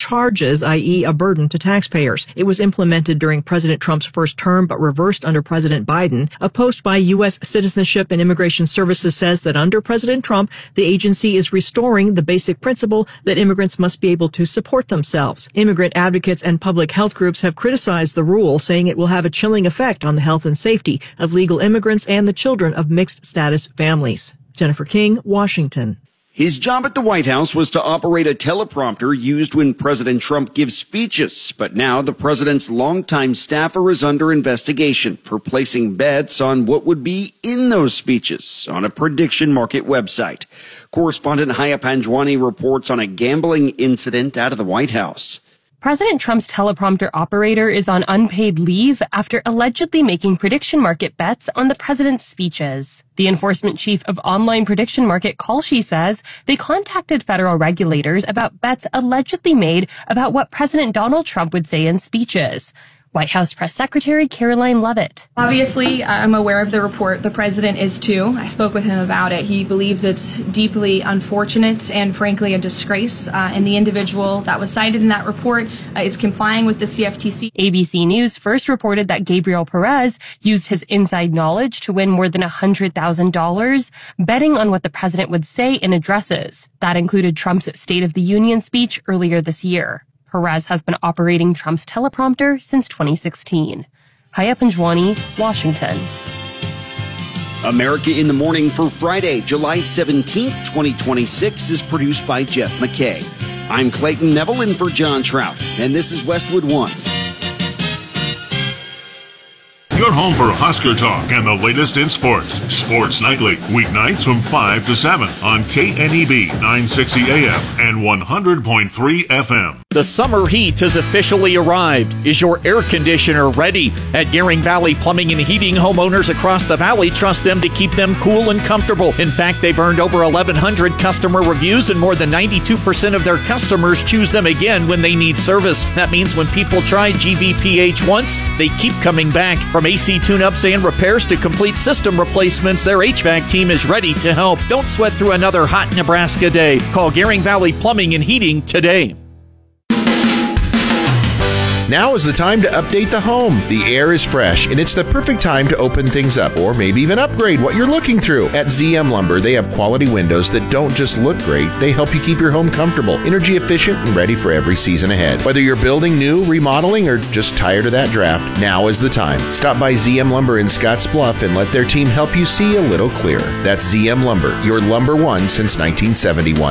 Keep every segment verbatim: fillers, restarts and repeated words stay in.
charges, that is a burden to taxpayers. It was implemented during President Trump's first term, but reversed under President Biden. A post by U S Citizenship and Immigration Services says that under President Trump, the agency is restoring the basic principle that immigrants must be able to support themselves. Immigrant advocates and public health groups have criticized the rule, saying it will have a chilling effect on the health and safety of legal immigrants and the children of mixed-status families. Jennifer King, Washington. His job at the White House was to operate a teleprompter used when President Trump gives speeches. But now the president's longtime staffer is under investigation for placing bets on what would be in those speeches on a prediction market website. Correspondent Haya Panjwani reports on a gambling incident out of the White House. President Trump's teleprompter operator is on unpaid leave after allegedly making prediction market bets on the president's speeches. The enforcement chief of online prediction market Kalshi says they contacted federal regulators about bets allegedly made about what President Donald Trump would say in speeches. White House Press Secretary Caroline Leavitt. Obviously, I'm aware of the report. The president is too. I spoke with him about it. He believes it's deeply unfortunate and, frankly, a disgrace. Uh, and the individual that was cited in that report uh, is complying with the C F T C. A B C News first reported that Gabriel Perez used his inside knowledge to win more than one hundred thousand dollars betting on what the president would say in addresses. That included Trump's State of the Union speech earlier this year. Perez has been operating Trump's teleprompter since twenty sixteen. Haya Panjwani, Washington. America in the Morning for Friday, July seventeenth, twenty twenty-six is produced by Jeff McKay. I'm Clayton Neville in for John Trout, and this is Westwood One. You're home for Husker Talk and the latest in sports. Sports Nightly, weeknights from five to seven on K N E B nine sixty A M and one hundred point three F M. The summer heat has officially arrived. Is your air conditioner ready? At Gearing Valley Plumbing and Heating, homeowners across the valley trust them to keep them cool and comfortable. In fact, they've earned over eleven hundred customer reviews, and more than ninety-two percent of their customers choose them again when they need service. That means when people try G V P H once, they keep coming back. From A C tune-ups and repairs to complete system replacements, their H V A C team is ready to help. Don't sweat through another hot Nebraska day. Call Gearing Valley Plumbing and Heating today. Now is the time to update the home. The air is fresh, and it's the perfect time to open things up or maybe even upgrade what you're looking through. At Z M Lumber, they have quality windows that don't just look great, they help you keep your home comfortable, energy efficient, and ready for every season ahead. Whether you're building new, remodeling, or just tired of that draft, now is the time. Stop by Z M Lumber in Scotts Bluff and let their team help you see a little clearer. That's Z M Lumber, your lumber one since nineteen seventy-one.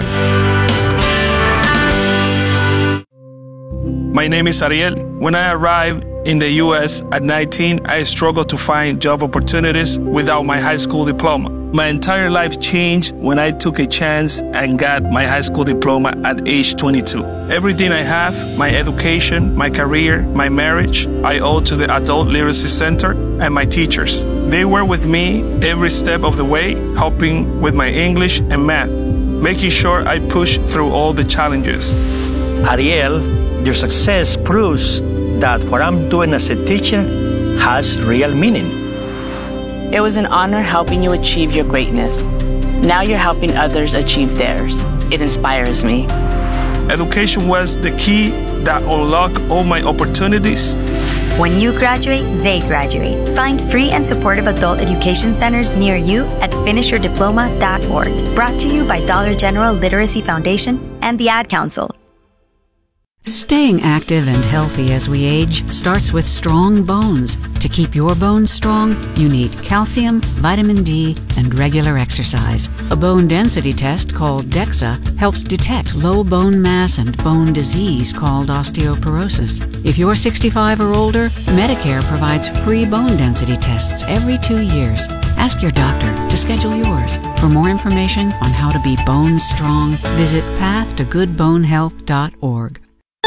My name is Ariel. When I arrived in the U S at nineteen, I struggled to find job opportunities without my high school diploma. My entire life changed when I took a chance and got my high school diploma at age twenty-two. Everything I have, my education, my career, my marriage, I owe to the Adult Literacy Center and my teachers. They were with me every step of the way, helping with my English and math, making sure I push through all the challenges. Ariel, your success proves that what I'm doing as a teacher has real meaning. It was an honor helping you achieve your greatness. Now you're helping others achieve theirs. It inspires me. Education was the key that unlocked all my opportunities. When you graduate, they graduate. Find free and supportive adult education centers near you at finish your diploma dot org. Brought to you by Dollar General Literacy Foundation and the Ad Council. Staying active and healthy as we age starts with strong bones. To keep your bones strong, you need calcium, vitamin D, and regular exercise. A bone density test called DEXA helps detect low bone mass and bone disease called osteoporosis. If you're sixty-five or older, Medicare provides free bone density tests every two years. Ask your doctor to schedule yours. For more information on how to be bone strong, visit path to good bone health dot org.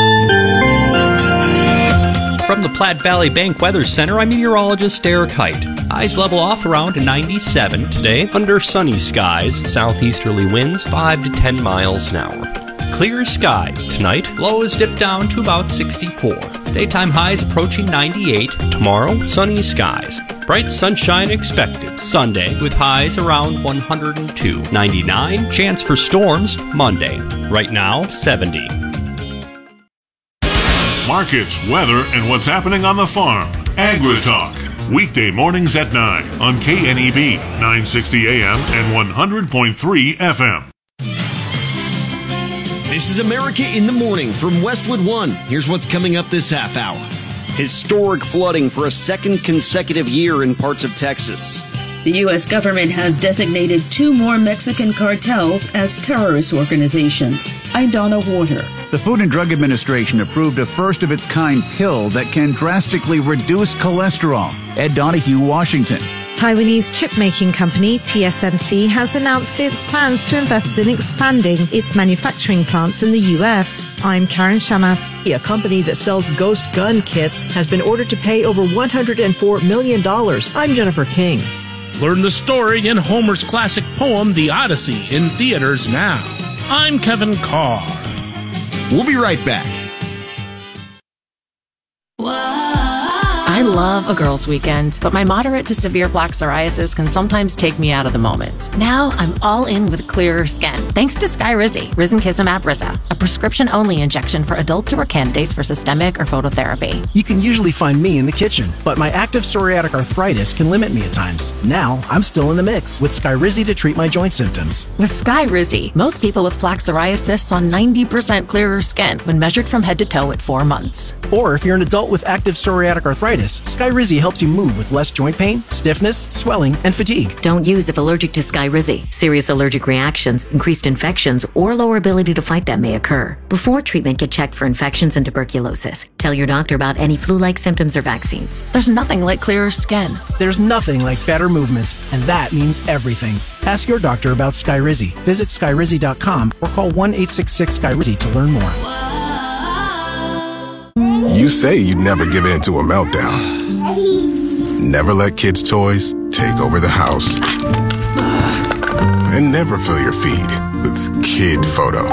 From the Platte Valley Bank Weather Center, I'm meteorologist Eric Height. Highs level off around ninety-seven today under sunny skies, southeasterly winds five to ten miles an hour. Clear skies tonight, lows dip down to about sixty-four. Daytime highs approaching ninety-eight. Tomorrow, sunny skies. Bright sunshine expected Sunday with highs around one hundred two. ninety-nine, chance for storms Monday. Right now, seventy. markets, weather, and what's happening on the farm. AgriTalk, weekday mornings at nine on K N E B, nine sixty A M and one hundred point three F M. This is America in the Morning from Westwood One. Here's what's coming up this half hour. Historic flooding for a second consecutive year in parts of Texas. The U S government has designated two more Mexican cartels as terrorist organizations. I'm Donna Water. The Food and Drug Administration approved a first-of-its-kind pill that can drastically reduce cholesterol. Ed Donahue, Washington. Taiwanese chip-making company T S M C has announced its plans to invest in expanding its manufacturing plants in the U S. I'm Karen Shamas. A company that sells ghost gun kits has been ordered to pay over one hundred four million dollars. I'm Jennifer King. Learn the story in Homer's classic poem, The Odyssey, in theaters now. I'm Kevin Carr. We'll be right back. I love a girls' weekend, but my moderate to severe plaque psoriasis can sometimes take me out of the moment. Now I'm all in with clearer skin, thanks to Skyrizi, Risankizumab Risa, a prescription-only injection for adults who are candidates for systemic or phototherapy. You can usually find me in the kitchen, but my active psoriatic arthritis can limit me at times. Now I'm still in the mix with Skyrizi to treat my joint symptoms. With Skyrizi, most people with plaque psoriasis saw ninety percent clearer skin when measured from head to toe at four months. Or if you're an adult with active psoriatic arthritis, Skyrizi helps you move with less joint pain, stiffness, swelling, and fatigue. Don't use if allergic to Skyrizi. Serious allergic reactions, increased infections, or lower ability to fight them may occur. Before treatment, get checked for infections and tuberculosis. Tell your doctor about any flu-like symptoms or vaccines. There's nothing like clearer skin. There's nothing like better movement, and that means everything. Ask your doctor about Skyrizi. Visit Skyrizi dot com or call one eight six six Skyrizi to learn more. You say you'd never give in to a meltdown. Never let kids' toys take over the house. And never fill your feed with kid photos.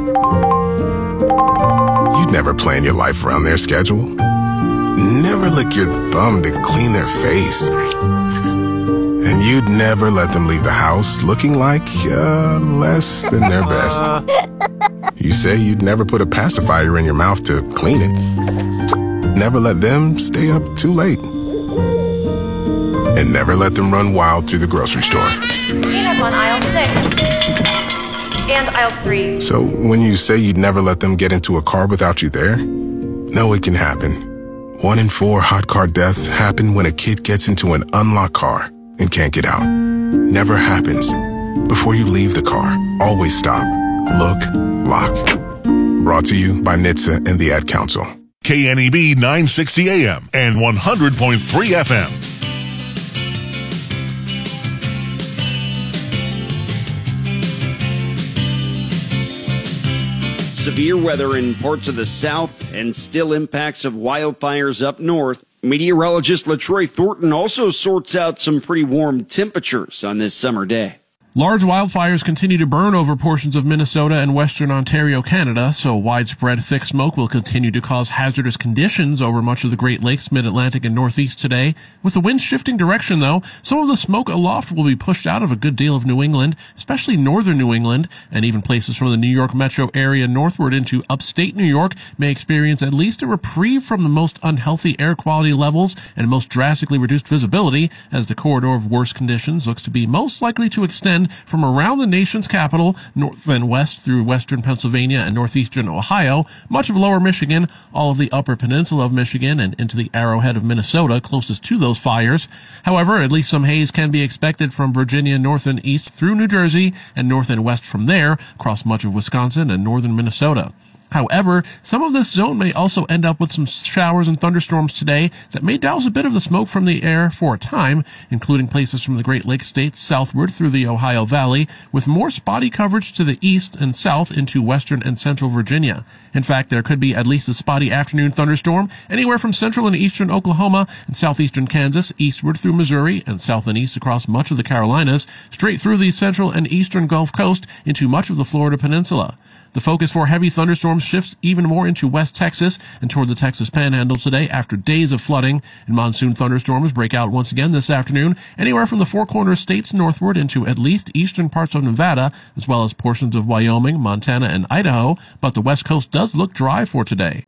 You'd never plan your life around their schedule. Never lick your thumb to clean their face. And you'd never let them leave the house looking like uh, less than their best. You say you'd never put a pacifier in your mouth to clean it. Never let them stay up too late. And never let them run wild through the grocery store. Peanuts on aisle six. And aisle three. So when you say you'd never let them get into a car without you there, no, it can happen. One in four hot car deaths happen when a kid gets into an unlocked car and can't get out. Never happens. Before you leave the car, always stop, look, lock. Brought to you by N H T S A and the Ad Council. K N E B nine sixty A M and one hundred point three F M. Severe weather in parts of the south and still impacts of wildfires up north. Meteorologist LaTroy Thornton also sorts out some pretty warm temperatures on this summer day. Large wildfires continue to burn over portions of Minnesota and western Ontario, Canada, so widespread thick smoke will continue to cause hazardous conditions over much of the Great Lakes, Mid-Atlantic, and Northeast today. With the winds shifting direction, though, some of the smoke aloft will be pushed out of a good deal of New England, especially northern New England, and even places from the New York metro area northward into upstate New York may experience at least a reprieve from the most unhealthy air quality levels and most drastically reduced visibility, as the corridor of worst conditions looks to be most likely to extend from around the nation's capital, north and west through western Pennsylvania and northeastern Ohio, much of lower Michigan, all of the upper peninsula of Michigan, and into the Arrowhead of Minnesota, closest to those fires. However, at least some haze can be expected from Virginia north and east through New Jersey, and north and west from there, across much of Wisconsin and northern Minnesota. However, some of this zone may also end up with some showers and thunderstorms today that may douse a bit of the smoke from the air for a time, including places from the Great Lakes states southward through the Ohio Valley, with more spotty coverage to the east and south into western and central Virginia. In fact, there could be at least a spotty afternoon thunderstorm anywhere from central and eastern Oklahoma and southeastern Kansas, eastward through Missouri, and south and east across much of the Carolinas, straight through the central and eastern Gulf Coast into much of the Florida Peninsula. The focus for heavy thunderstorms shifts even more into West Texas and toward the Texas Panhandle today after days of flooding, and monsoon thunderstorms break out once again this afternoon, anywhere from the Four Corners states northward into at least eastern parts of Nevada, as well as portions of Wyoming, Montana, and Idaho, but the West Coast does look dry for today.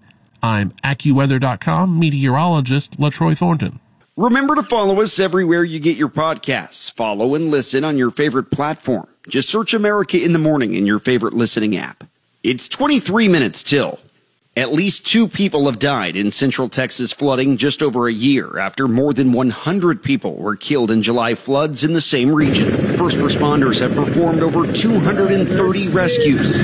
I'm AccuWeather dot com meteorologist LaTroy Thornton. Remember to follow us everywhere you get your podcasts. Follow and listen on your favorite platform. Just search America in the Morning in your favorite listening app. It's twenty-three minutes till. At least two people have died in Central Texas flooding just over a year after more than one hundred people were killed in July floods in the same region. First responders have performed over two hundred thirty rescues.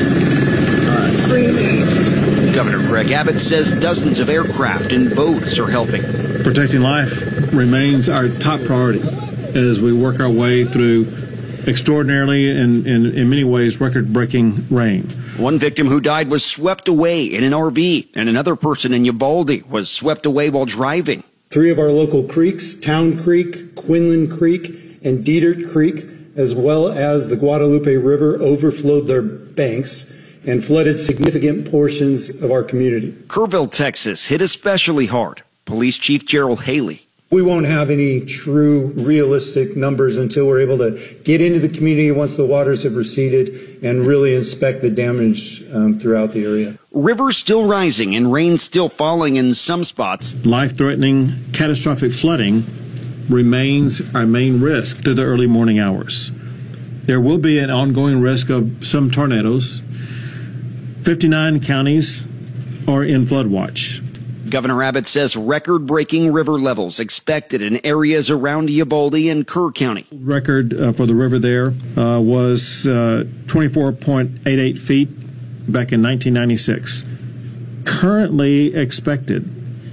Governor Greg Abbott says dozens of aircraft and boats are helping. Protecting life remains our top priority as we work our way through extraordinarily and, and in many ways record-breaking rain. One victim who died was swept away in an R V, and another person in Uvalde was swept away while driving. Three of our local creeks, Town Creek, Quinlan Creek, and Dietert Creek, as well as the Guadalupe River, overflowed their banks and flooded significant portions of our community. Kerrville, Texas, hit especially hard. Police Chief Gerald Haley. We won't have any true realistic numbers until we're able to get into the community once the waters have receded and really inspect the damage um, throughout the area. Rivers still rising and rain still falling in some spots. Life-threatening, catastrophic flooding remains our main risk through the early morning hours. There will be an ongoing risk of some tornadoes. fifty-nine counties are in flood watch. Governor Abbott says record-breaking river levels expected in areas around Uvalde and Kerr County. Record uh, for the river there uh, was uh, twenty-four point eight eight feet back in nineteen ninety-six. Currently expected,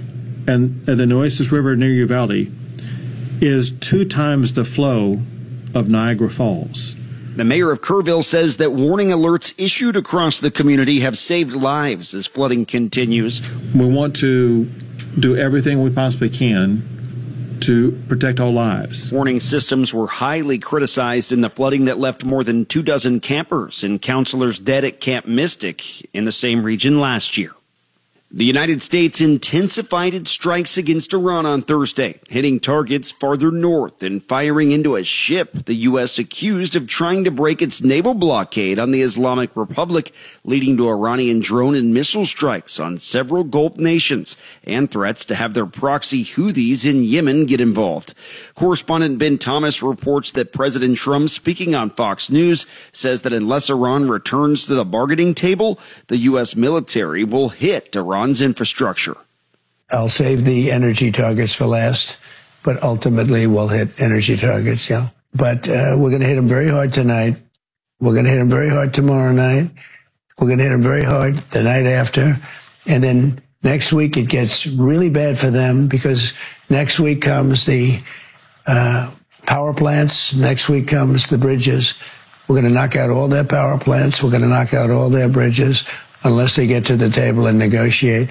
and uh, the Nueces River near Uvalde is two times the flow of Niagara Falls. The mayor of Kerrville says that warning alerts issued across the community have saved lives as flooding continues. We want to do everything we possibly can to protect all lives. Warning systems were highly criticized in the flooding that left more than two dozen campers and counselors dead at Camp Mystic in the same region last year. The United States intensified its strikes against Iran on Thursday, hitting targets farther north and firing into a ship the U S accused of trying to break its naval blockade on the Islamic Republic, leading to Iranian drone and missile strikes on several Gulf nations and threats to have their proxy Houthis in Yemen get involved. Correspondent Ben Thomas reports that President Trump, speaking on Fox News, says that unless Iran returns to the bargaining table, the U S military will hit Iran infrastructure. I'll save the energy targets for last, but ultimately we'll hit energy targets, yeah. But uh, we're going to hit them very hard tonight. We're going to hit them very hard tomorrow night. We're going to hit them very hard the night after. And then next week it gets really bad for them because next week comes the uh, power plants. Next week comes the bridges. We're going to knock out all their power plants. We're going to knock out all their bridges, unless they get to the table and negotiate.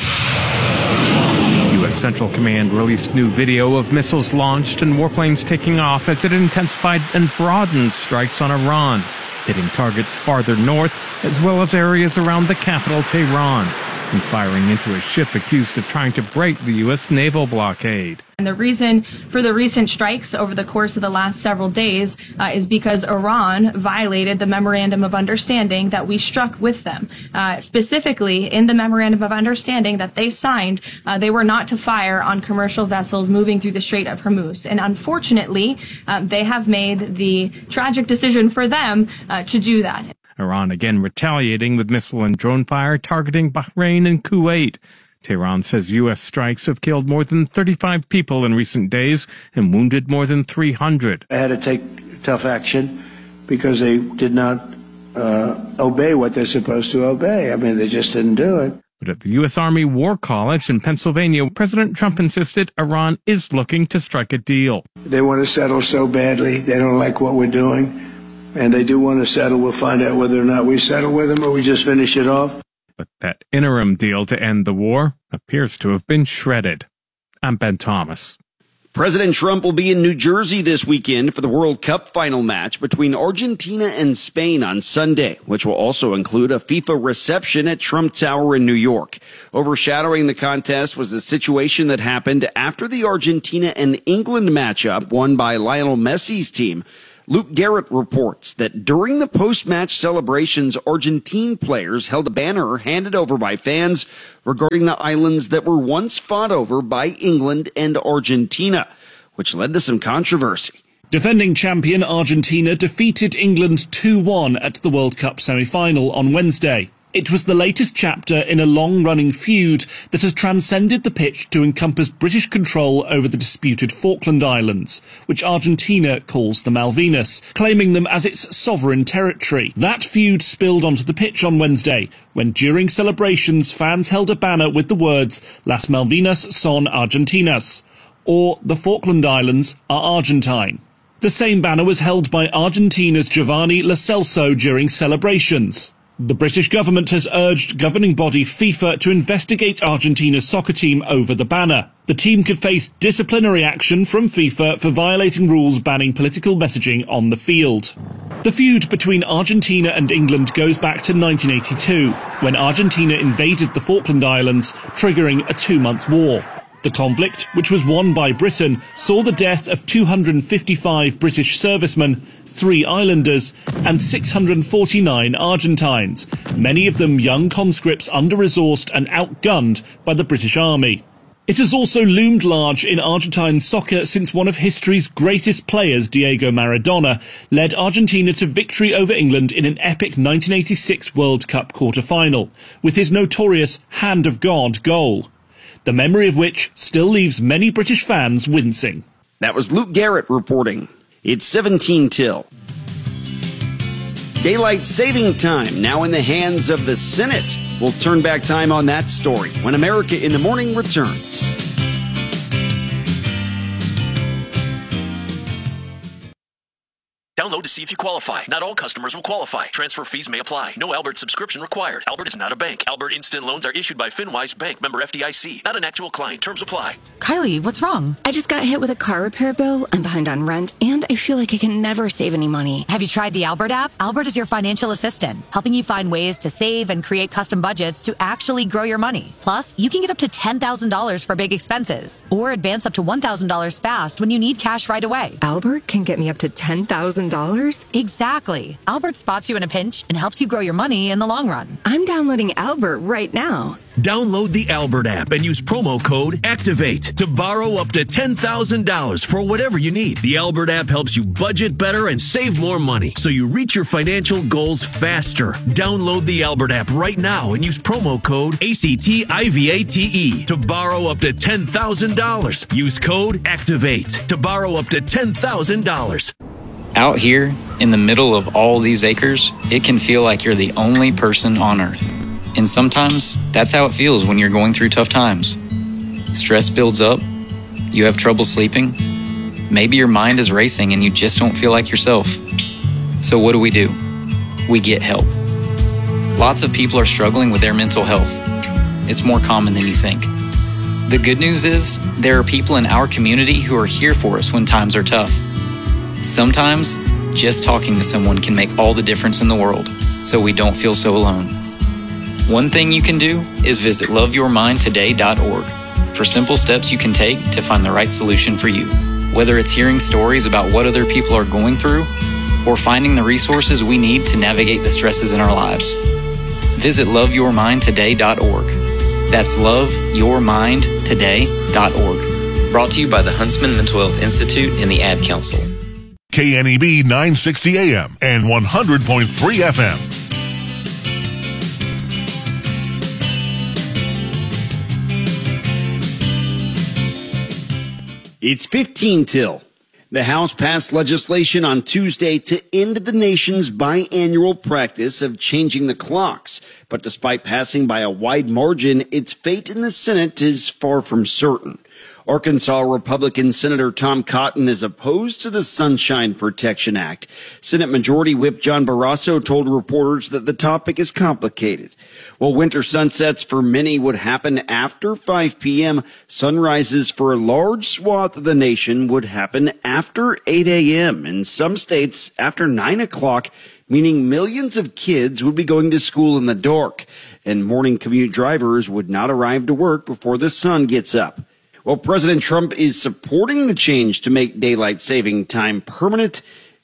U S Central Command released new video of missiles launched and warplanes taking off as it intensified and broadened strikes on Iran, hitting targets farther north as well as areas around the capital, Tehran, and firing into a ship accused of trying to break the U S naval blockade. And the reason for the recent strikes over the course of the last several days uh, is because Iran violated the Memorandum of Understanding that we struck with them. Uh, specifically, in the Memorandum of Understanding that they signed, uh, they were not to fire on commercial vessels moving through the Strait of Hormuz. And unfortunately, uh, they have made the tragic decision for them uh, to do that. Iran again retaliating with missile and drone fire targeting Bahrain and Kuwait. Tehran says U S strikes have killed more than thirty-five people in recent days and wounded more than three hundred. They had to take tough action because they did not uh, obey what they're supposed to obey. I mean, they just didn't do it. But at the U S Army War College in Pennsylvania, President Trump insisted Iran is looking to strike a deal. They want to settle so badly. They don't like what we're doing. And they do want to settle. We'll find out whether or not we settle with them or we just finish it off. But that interim deal to end the war appears to have been shredded. I'm Ben Thomas. President Trump will be in New Jersey this weekend for the World Cup final match between Argentina and Spain on Sunday, which will also include a FIFA reception at Trump Tower in New York. Overshadowing the contest was the situation that happened after the Argentina and England matchup won by Lionel Messi's team. Luke Garrett reports that during the post-match celebrations, Argentine players held a banner handed over by fans regarding the islands that were once fought over by England and Argentina, which led to some controversy. Defending champion Argentina defeated England two one at the World Cup semi-final on Wednesday. It was the latest chapter in a long-running feud that has transcended the pitch to encompass British control over the disputed Falkland Islands, which Argentina calls the Malvinas, claiming them as its sovereign territory. That feud spilled onto the pitch on Wednesday, when during celebrations fans held a banner with the words Las Malvinas son Argentinas, or the Falkland Islands are Argentine. The same banner was held by Argentina's Giovanni Lo Celso during celebrations. The British government has urged governing body FIFA to investigate Argentina's soccer team over the banner. The team could face disciplinary action from FIFA for violating rules banning political messaging on the field. The feud between Argentina and England goes back to nineteen eighty-two, when Argentina invaded the Falkland Islands, triggering a two-month war. The conflict, which was won by Britain, saw the death of two hundred fifty-five British servicemen, three islanders, and six hundred forty-nine Argentines, many of them young conscripts under-resourced and outgunned by the British Army. It has also loomed large in Argentine soccer since one of history's greatest players, Diego Maradona, led Argentina to victory over England in an epic nineteen eighty-six World Cup quarter-final, with his notorious Hand of God goal, the memory of which still leaves many British fans wincing. That was Luke Garrett reporting. It's seventeen till. Daylight saving time now in the hands of the Senate. We'll turn back time on that story when America in the Morning returns. Download to see if you qualify. Not all customers will qualify. Transfer fees may apply. No Albert subscription required. Albert is not a bank. Albert Instant Loans are issued by FinWise Bank, member F D I C. Not an actual client. Terms apply. Kylie, what's wrong? I just got hit with a car repair bill. I'm behind on rent, and I feel like I can never save any money. Have you tried the Albert app? Albert is your financial assistant, helping you find ways to save and create custom budgets to actually grow your money. Plus, you can get up to ten thousand dollars for big expenses, or advance up to one thousand dollars fast when you need cash right away. Albert can get me up to ten thousand dollars? Exactly. Albert spots you in a pinch and helps you grow your money in the long run. I'm downloading Albert right now. Download the Albert app and use promo code ACTIVATE to borrow up to ten thousand dollars for whatever you need. The Albert app helps you budget better and save more money, so you reach your financial goals faster. Download the Albert app right now and use promo code ACTIVATE to borrow up to ten thousand dollars. Use code ACTIVATE to borrow up to ten thousand dollars. Out here, in the middle of all these acres, it can feel like you're the only person on Earth. And sometimes, that's how it feels when you're going through tough times. Stress builds up, you have trouble sleeping, maybe your mind is racing and you just don't feel like yourself. So what do we do? We get help. Lots of people are struggling with their mental health. It's more common than you think. The good news is, there are people in our community who are here for us when times are tough. Sometimes, just talking to someone can make all the difference in the world, so we don't feel so alone. One thing you can do is visit love your mind today dot org for simple steps you can take to find the right solution for you. Whether it's hearing stories about what other people are going through, or finding the resources we need to navigate the stresses in our lives. Visit love your mind today dot org. That's love your mind today dot org. Brought to you by the Huntsman Mental Health Institute and the Ad Council. K N E B nine sixty A M and one hundred point three F M. It's fifteen till. The House passed legislation on Tuesday to end the nation's biannual practice of changing the clocks. But despite passing by a wide margin, its fate in the Senate is far from certain. Arkansas Republican Senator Tom Cotton is opposed to the Sunshine Protection Act. Senate Majority Whip John Barrasso told reporters that the topic is complicated. While winter sunsets for many would happen after five p.m., sunrises for a large swath of the nation would happen after eight a.m. In some states, after nine o'clock, meaning millions of kids would be going to school in the dark, and morning commute drivers would not arrive to work before the sun gets up. Well, President Trump is supporting the change to make daylight saving time permanent.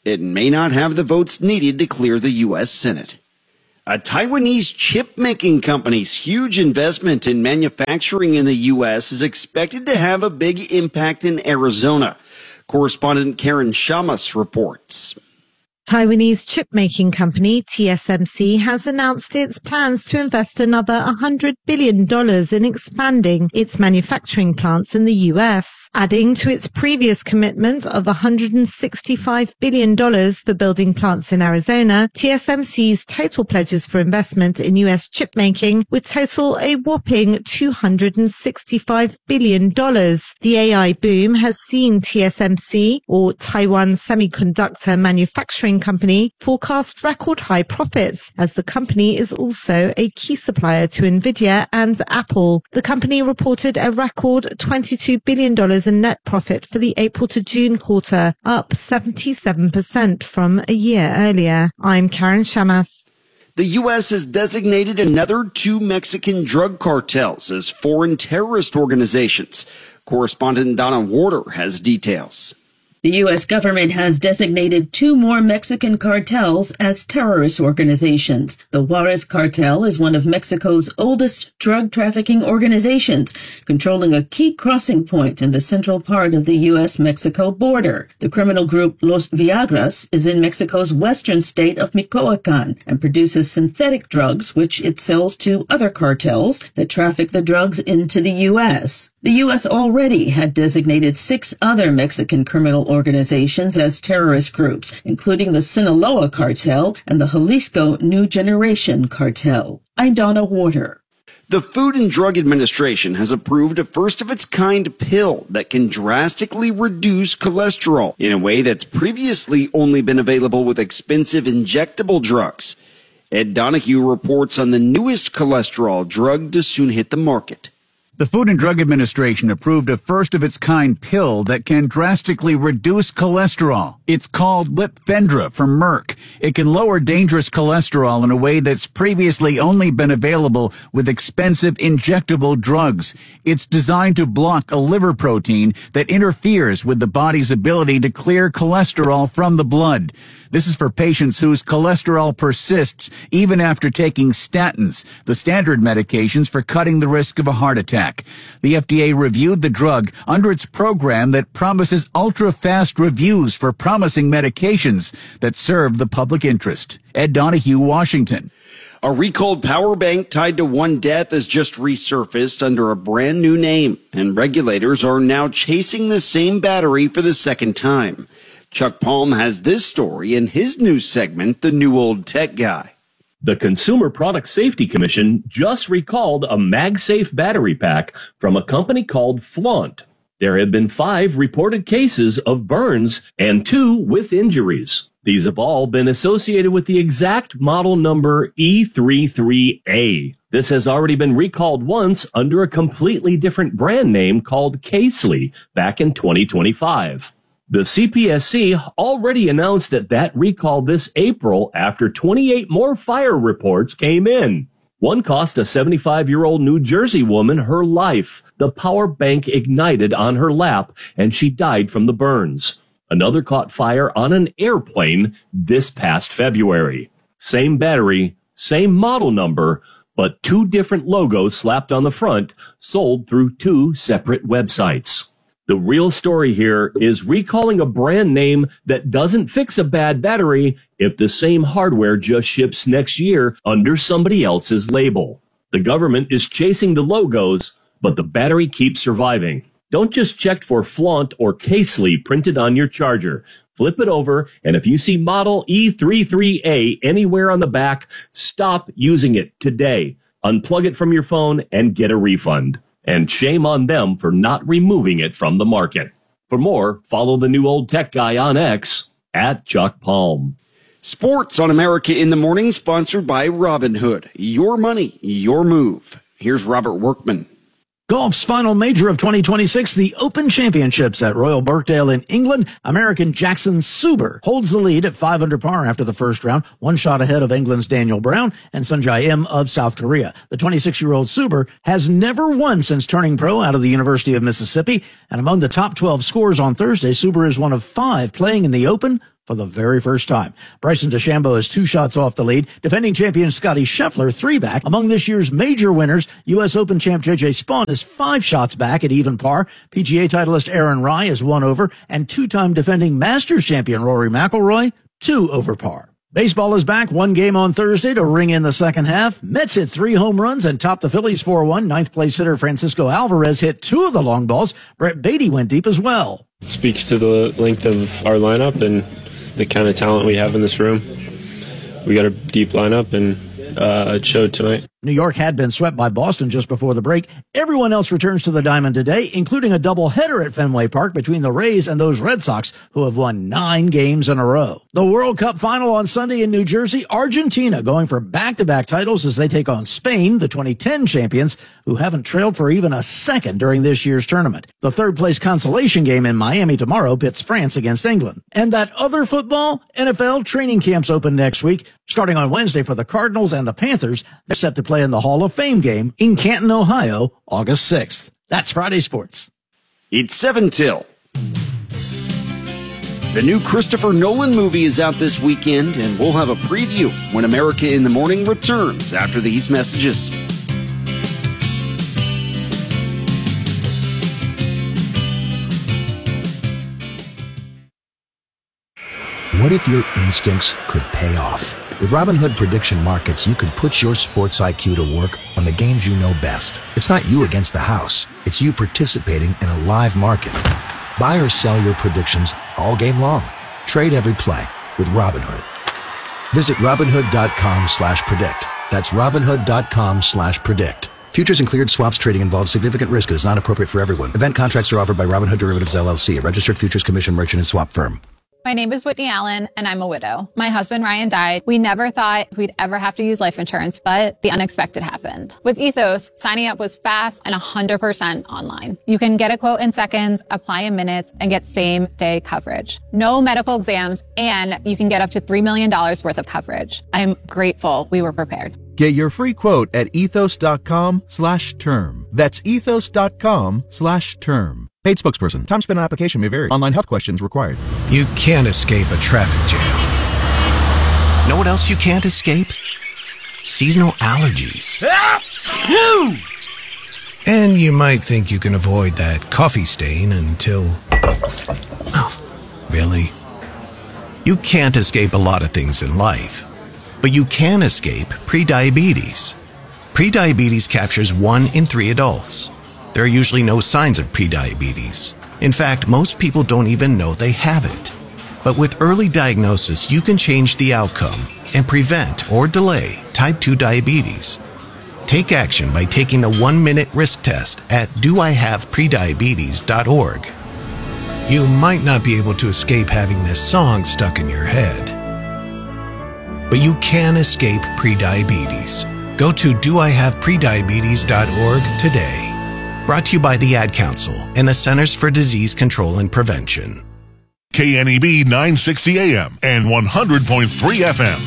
it may not have the votes needed to clear the U S Senate. A Taiwanese chip-making company's huge investment in manufacturing in the U S is expected to have a big impact in Arizona. Correspondent Karen Shamas reports. Taiwanese chip-making company T S M C has announced its plans to invest another one hundred billion dollars in expanding its manufacturing plants in the U S, adding to its previous commitment of one hundred sixty-five billion dollars for building plants in Arizona. T S M C's total pledges for investment in U S chip-making would total a whopping two hundred sixty-five billion dollars. The A I boom has seen T S M C, or Taiwan Semiconductor Manufacturing Company, forecast record high profits, as the company is also a key supplier to Nvidia and Apple. The company reported a record twenty-two billion dollars in net profit for the April to June quarter, up seventy-seven percent from a year earlier. I'm Karen Shamas. The U S has designated another two Mexican drug cartels as foreign terrorist organizations. Correspondent Donna Warder has details. The U S government has designated two more Mexican cartels as terrorist organizations. The Juarez cartel is one of Mexico's oldest drug trafficking organizations, controlling a key crossing point in the central part of the U S Mexico border. The criminal group Los Viagras is in Mexico's western state of Michoacan and produces synthetic drugs, which it sells to other cartels that traffic the drugs into the U S. The U S already had designated six other Mexican criminal organizations organizations as terrorist groups, including the Sinaloa cartel and the Jalisco New Generation cartel. I'm Donna Warder. The Food and Drug Administration has approved a first-of-its-kind pill that can drastically reduce cholesterol in a way that's previously only been available with expensive injectable drugs. Ed Donahue reports on the newest cholesterol drug to soon hit the market. The Food and Drug Administration approved a first-of-its-kind pill that can drastically reduce cholesterol. It's called Lipfendra from Merck. It can lower dangerous cholesterol in a way that's previously only been available with expensive injectable drugs. It's designed to block a liver protein that interferes with the body's ability to clear cholesterol from the blood. This is for patients whose cholesterol persists even after taking statins, the standard medications for cutting the risk of a heart attack. The F D A reviewed the drug under its program that promises ultra-fast reviews for promising medications that serve the public interest. Ed Donahue, Washington. A recalled power bank tied to one death has just resurfaced under a brand new name, and regulators are now chasing the same battery for the second time. Chuck Palm has this story in his news segment, The New Old Tech Guy. The Consumer Product Safety Commission just recalled a MagSafe battery pack from a company called Flaunt. There have been five reported cases of burns and two with injuries. These have all been associated with the exact model number E thirty-three A. This has already been recalled once under a completely different brand name called Casely back in twenty twenty-five. The C P S C already announced that that recall this April after twenty-eight more fire reports came in. One cost a seventy-five-year-old New Jersey woman her life. The power bank ignited on her lap and she died from the burns. Another caught fire on an airplane this past February. Same battery, same model number, but two different logos slapped on the front, sold through two separate websites. The real story here is recalling a brand name that doesn't fix a bad battery if the same hardware just ships next year under somebody else's label. The government is chasing the logos, but the battery keeps surviving. Don't just check for Flaunt or Casely printed on your charger. Flip it over, and if you see model E thirty-three A anywhere on the back, stop using it today. Unplug it from your phone and get a refund. And shame on them for not removing it from the market. For more, follow the New Old Tech Guy on X at Chuck Palm. Sports on America in the Morning, sponsored by Robinhood. Your money, your move. Here's Robert Workman. Golf's final major of twenty twenty-six, the Open Championships at Royal Birkdale in England. American Jackson Suber holds the lead at five under par after the first round, one shot ahead of England's Daniel Brown and Sunjae Im of South Korea. The twenty-six-year-old Suber has never won since turning pro out of the University of Mississippi, and among the top twelve scores on Thursday, Suber is one of five playing in the Open for the very first time. Bryson DeChambeau is two shots off the lead. Defending champion Scotty Scheffler, three back. Among this year's major winners, U S Open champ J J Spaun is five shots back at even par. P G A titleist Aaron Rai is one over, and two-time defending Masters champion Rory McIlroy, two over par. Baseball is back, one game on Thursday to ring in the second half. Mets hit three home runs and topped the Phillies four one. Ninth place hitter Francisco Alvarez hit two of the long balls. Brett Beatty went deep as well. It speaks to the length of our lineup and the kind of talent we have in this room. We got a deep lineup, and uh, it showed tonight. New York had been swept by Boston just before the break. Everyone else returns to the diamond today, including a doubleheader at Fenway Park between the Rays and those Red Sox, who have won nine games in a row. The World Cup final on Sunday in New Jersey. Argentina going for back-to-back titles as they take on Spain, the twenty ten champions, who haven't trailed for even a second during this year's tournament. The third-place consolation game in Miami tomorrow pits France against England. And that other football, N F L training camps open next week, starting on Wednesday for the Cardinals and the Panthers. They're set to play in the Hall of Fame game in Canton, Ohio, August sixth. That's Friday Sports. It's seven till. The new Christopher Nolan movie is out this weekend, and we'll have a preview when America in the Morning returns after these messages. What if your instincts could pay off? With Robinhood Prediction Markets, you can put your sports I Q to work on the games you know best. It's not you against the house. It's you participating in a live market. Buy or sell your predictions all game long. Trade every play with Robinhood. Visit Robinhood.com slash predict. That's Robinhood.com slash predict. Futures and cleared swaps trading involves significant risk and is not appropriate for everyone. Event contracts are offered by Robinhood Derivatives L L C, a registered futures commission merchant and swap firm. My name is Whitney Allen, and I'm a widow. My husband, Ryan, died. We never thought we'd ever have to use life insurance, but the unexpected happened. With Ethos, signing up was fast and one hundred percent online. You can get a quote in seconds, apply in minutes, and get same-day coverage. No medical exams, and you can get up to three million dollars worth of coverage. I'm grateful we were prepared. Get your free quote at ethos.com slash term. That's ethos.com slash term. Paid spokesperson. Time spent on application may vary. Online health questions required. You can't escape a traffic jam. Know what else you can't escape? Seasonal allergies. And you might think you can avoid that coffee stain until... Oh, really? You can't escape a lot of things in life, but you can escape prediabetes. Prediabetes captures one in three adults. There are usually no signs of prediabetes. In fact, most people don't even know they have it. But with early diagnosis, you can change the outcome and prevent or delay type two diabetes. Take action by taking the one-minute risk test at do I have prediabetes dot org. You might not be able to escape having this song stuck in your head, but you can escape prediabetes. Go to do I have prediabetes dot org today. Brought to you by the Ad Council and the Centers for Disease Control and Prevention. K N E B nine sixty A M and one hundred point three F M.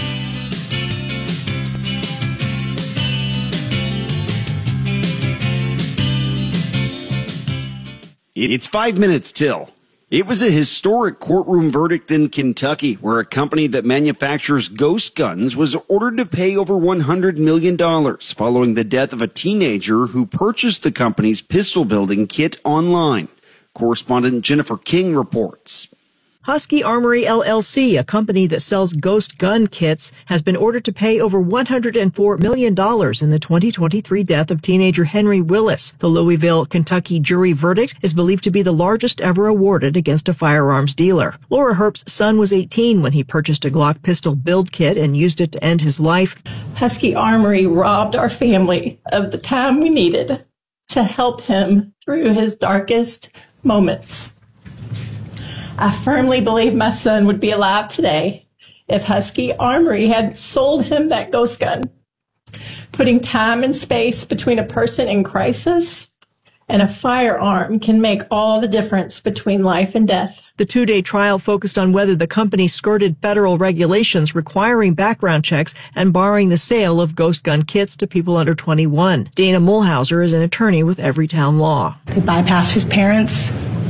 It's five minutes till. It was a historic courtroom verdict in Kentucky where a company that manufactures ghost guns was ordered to pay over one hundred million dollars following the death of a teenager who purchased the company's pistol building kit online. Correspondent Jennifer King reports. Husky Armory L L C, a company that sells ghost gun kits, has been ordered to pay over one hundred four million dollars in the twenty twenty-three death of teenager Henry Willis. The Louisville, Kentucky jury verdict is believed to be the largest ever awarded against a firearms dealer. Laura Herbst's son was eighteen when he purchased a Glock pistol build kit and used it to end his life. Husky Armory robbed our family of the time we needed to help him through his darkest moments. I firmly believe my son would be alive today if Husky Armory had sold him that ghost gun. Putting time and space between a person in crisis and a firearm can make all the difference between life and death. The two-day trial focused on whether the company skirted federal regulations requiring background checks and barring the sale of ghost gun kits to people under twenty-one. Dana Mulhauser is an attorney with Everytown Law. They bypassed his parents.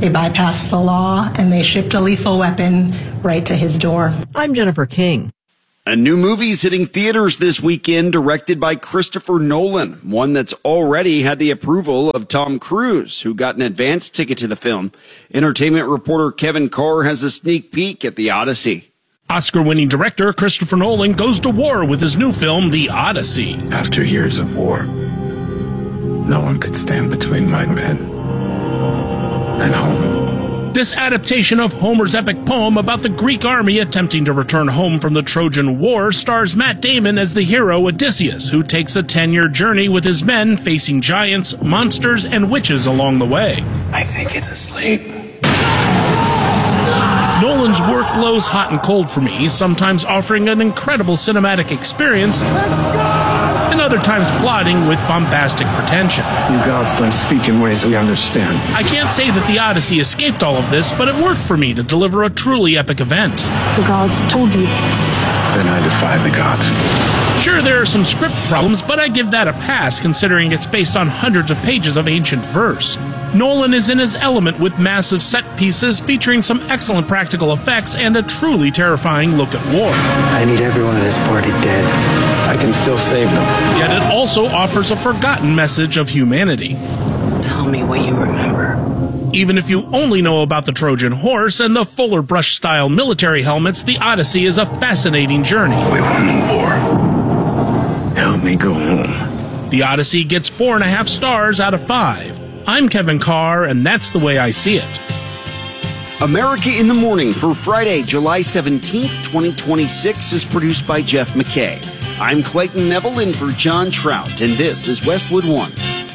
They bypassed the law and they shipped a lethal weapon right to his door. I'm Jennifer King. A new movie's hitting theaters this weekend, directed by Christopher Nolan, one that's already had the approval of Tom Cruise, who got an advance ticket to the film. Entertainment reporter Kevin Carr has a sneak peek at The Odyssey. Oscar-winning director Christopher Nolan goes to war with his new film, The Odyssey. After years of war, no one could stand between my men and home. This adaptation of Homer's epic poem about the Greek army attempting to return home from the Trojan War stars Matt Damon as the hero Odysseus, who takes a ten-year journey with his men facing giants, monsters, and witches along the way. I think it's asleep. Nolan's work blows hot and cold for me, sometimes offering an incredible cinematic experience, and other times plotting with bombastic pretension. You gods don't speak in ways we understand. I can't say that The Odyssey escaped all of this, but it worked for me to deliver a truly epic event. The gods told you. Then I defy the gods. Sure, there are some script problems, but I give that a pass considering it's based on hundreds of pages of ancient verse. Nolan is in his element with massive set pieces featuring some excellent practical effects and a truly terrifying look at war. I need everyone in this party dead. I can still save them. Yet it also offers a forgotten message of humanity. Tell me what you remember. Even if you only know about the Trojan horse and the Fuller Brush-style military helmets, The Odyssey is a fascinating journey. We won in war. Help me go home. The Odyssey gets four and a half stars out of five. I'm Kevin Carr, and that's the way I see it. America in the Morning for Friday, July seventeenth, twenty twenty-six is produced by Jeff McKay. I'm Clayton Neville in for John Trout, and this is Westwood One.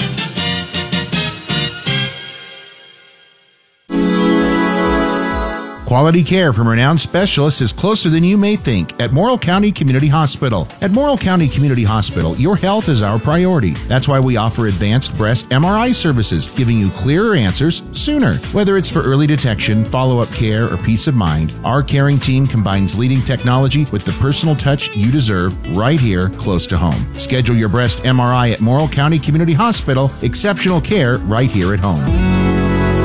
Quality care from renowned specialists is closer than you may think at Morrill County Community Hospital. At Morrill County Community Hospital, your health is our priority. That's why we offer advanced breast M R I services, giving you clearer answers sooner. Whether it's for early detection, follow-up care, or peace of mind, our caring team combines leading technology with the personal touch you deserve right here close to home. Schedule your breast M R I at Morrill County Community Hospital. Exceptional care right here at home.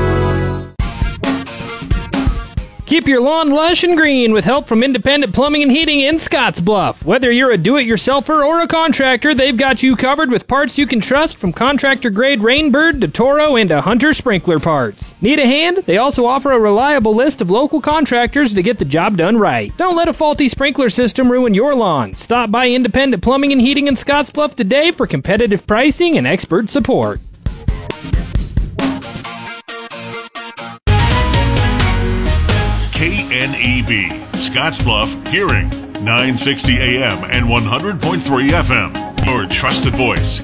Keep your lawn lush and green with help from Independent Plumbing and Heating in Scottsbluff. Whether you're a do-it-yourselfer or a contractor, they've got you covered with parts you can trust, from contractor-grade Rainbird to Toro and to Hunter sprinkler parts. Need a hand? They also offer a reliable list of local contractors to get the job done right. Don't let a faulty sprinkler system ruin your lawn. Stop by Independent Plumbing and Heating in Scottsbluff today for competitive pricing and expert support. K N E B, Scottsbluff, Hearing, nine sixty A M and one hundred point three F M. Your trusted voice.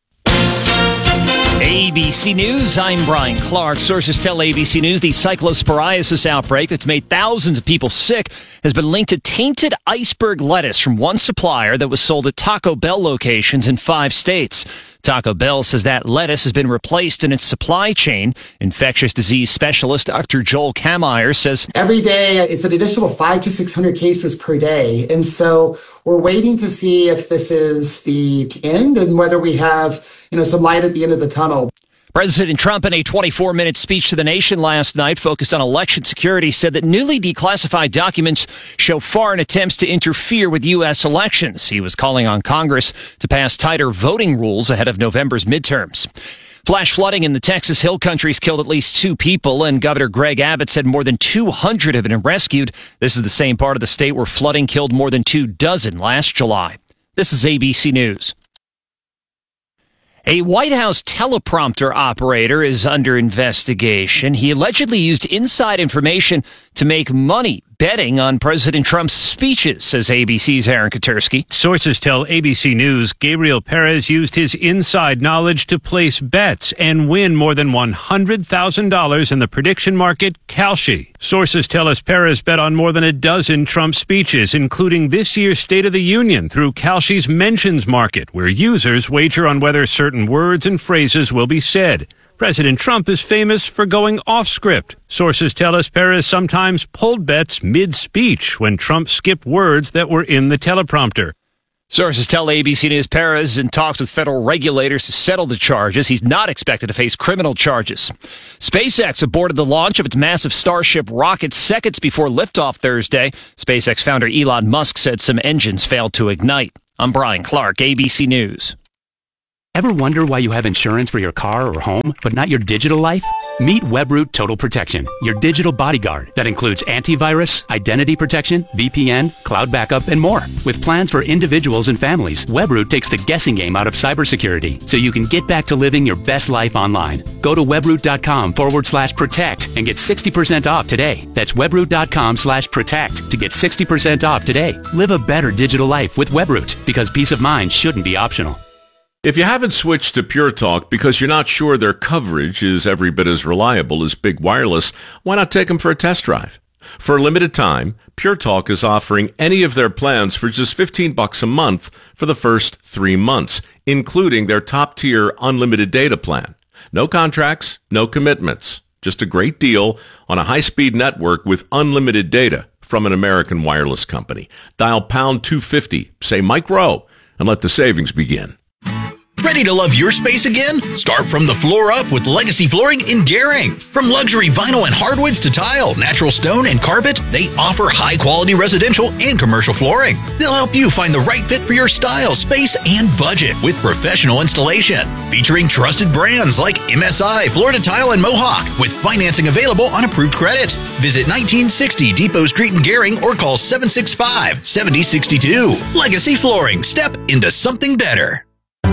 A B C News, I'm Brian Clark. Sources tell A B C News the cyclosporiasis outbreak that's made thousands of people sick has been linked to tainted iceberg lettuce from one supplier that was sold at Taco Bell locations in five states. Taco Bell says that lettuce has been replaced in its supply chain. Infectious disease specialist Doctor Joel Kameyer says every day it's an additional five to six hundred cases per day. And so we're waiting to see if this is the end and whether we have, you know, some light at the end of the tunnel. President Trump, in a twenty-four minute speech to the nation last night focused on election security, said that newly declassified documents show foreign attempts to interfere with U S elections. He was calling on Congress to pass tighter voting rules ahead of November's midterms. Flash flooding in the Texas Hill Country's killed at least two people, and Governor Greg Abbott said more than two hundred have been rescued. This is the same part of the state where flooding killed more than two dozen last July. This is A B C News. A White House teleprompter operator is under investigation. He allegedly used inside information to make money betting on President Trump's speeches, says A B C's Aaron Katersky. Sources tell A B C News Gabriel Perez used his inside knowledge to place bets and win more than one hundred thousand dollars in the prediction market Kalshi. Sources tell us Perez bet on more than a dozen Trump speeches, including this year's State of the Union, through Kalshi's mentions market, where users wager on whether certain words and phrases will be said. President Trump is famous for going off script. Sources tell us Perez sometimes pulled bets mid-speech when Trump skipped words that were in the teleprompter. Sources tell A B C News Perez is in talks with federal regulators to settle the charges. He's not expected to face criminal charges. SpaceX aborted the launch of its massive Starship rocket seconds before liftoff Thursday. SpaceX founder Elon Musk said some engines failed to ignite. I'm Brian Clark, A B C News. Ever wonder why you have insurance for your car or home, but not your digital life? Meet Webroot Total Protection, your digital bodyguard that includes antivirus, identity protection, V P N, cloud backup, and more. With plans for individuals and families, Webroot takes the guessing game out of cybersecurity so you can get back to living your best life online. Go to webroot.com forward slash protect and get sixty percent off today. That's webroot.com slash protect to get sixty percent off today. Live a better digital life with Webroot, because peace of mind shouldn't be optional. If you haven't switched to Pure Talk because you're not sure their coverage is every bit as reliable as Big Wireless, why not take them for a test drive? For a limited time, Pure Talk is offering any of their plans for just fifteen bucks a month for the first three months, including their top-tier unlimited data plan. No contracts, no commitments. Just a great deal on a high-speed network with unlimited data from an American wireless company. Dial pound two fifty, say Mike Rowe, and let the savings begin. Ready to love your space again? Start from the floor up with Legacy Flooring in Gering. From luxury vinyl and hardwoods to tile, natural stone, and carpet, they offer high-quality residential and commercial flooring. They'll help you find the right fit for your style, space, and budget with professional installation. Featuring trusted brands like M S I, Florida Tile, and Mohawk, with financing available on approved credit. Visit nineteen sixty Depot Street in Gering or call seven six five, seven zero six two. Legacy Flooring. Step into something better.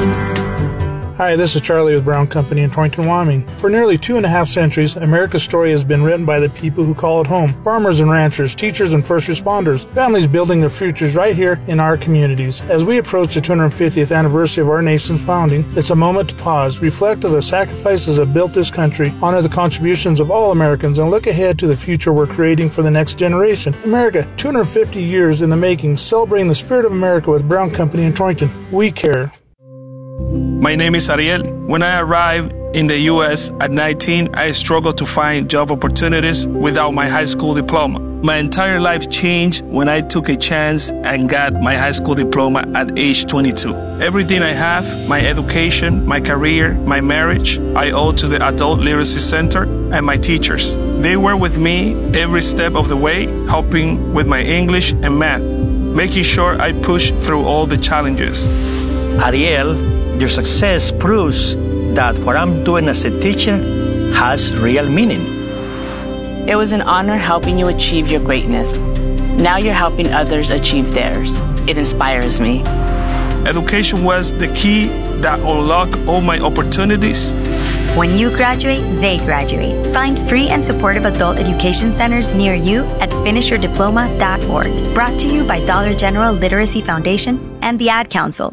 Hi, this is Charlie with Brown Company in Torrington, Wyoming. For nearly two and a half centuries, America's story has been written by the people who call it home. Farmers and ranchers, teachers and first responders, families building their futures right here in our communities. As we approach the two hundred fiftieth anniversary of our nation's founding, it's a moment to pause, reflect on the sacrifices that built this country, honor the contributions of all Americans, and look ahead to the future we're creating for the next generation. America, two hundred fifty years in the making, celebrating the spirit of America with Brown Company in Torrington. We care. My name is Ariel. When I arrived in the U S at nineteen, I struggled to find job opportunities without my high school diploma. My entire life changed when I took a chance and got my high school diploma at age twenty-two. Everything I have, my education, my career, my marriage, I owe to the Adult Literacy Center and my teachers. They were with me every step of the way, helping with my English and math, making sure I pushed through all the challenges. Ariel, your success proves that what I'm doing as a teacher has real meaning. It was an honor helping you achieve your greatness. Now you're helping others achieve theirs. It inspires me. Education was the key that unlocked all my opportunities. When you graduate, they graduate. Find free and supportive adult education centers near you at finish your diploma dot org. Brought to you by Dollar General Literacy Foundation and the Ad Council.